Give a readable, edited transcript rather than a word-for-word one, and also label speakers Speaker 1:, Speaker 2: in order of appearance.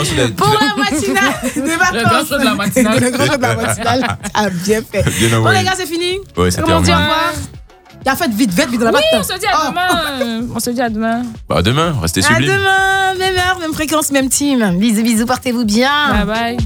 Speaker 1: grand show
Speaker 2: Pour la matinale de vacances.
Speaker 3: Le grand show de la matinale.
Speaker 2: Le grand show de la matinale. Ah, bien fait.
Speaker 1: Bien
Speaker 2: Bon,
Speaker 1: envoyé.
Speaker 2: les gars, c'est fini.
Speaker 1: Ouais, c'est
Speaker 2: Comment on dit au
Speaker 1: terminé.
Speaker 2: revoir? T'as fait vite dans la
Speaker 3: Oui,
Speaker 2: matinale.
Speaker 3: on se dit à demain. On se dit à demain.
Speaker 1: Bah, à demain, restez
Speaker 2: À
Speaker 1: sublimes.
Speaker 2: demain, même heure, même fréquence, même team. Bisous, portez-vous bien.
Speaker 3: Bye bye.